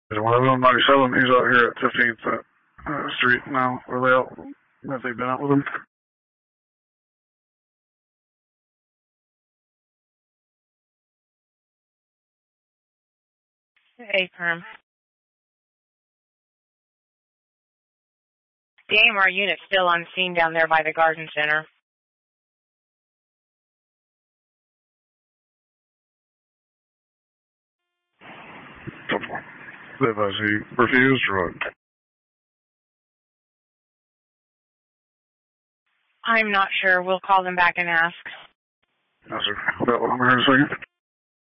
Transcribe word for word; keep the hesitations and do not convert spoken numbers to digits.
One of them ninety-seven, he's out here at fifteenth uh, Street now. Are they out? Have they been out with him? Hey, Perm. The A M R unit's still on scene down there by the garden center. Has he refused or what? I'm not sure. We'll call them back and ask. Yes, sir. About what I'm here to see.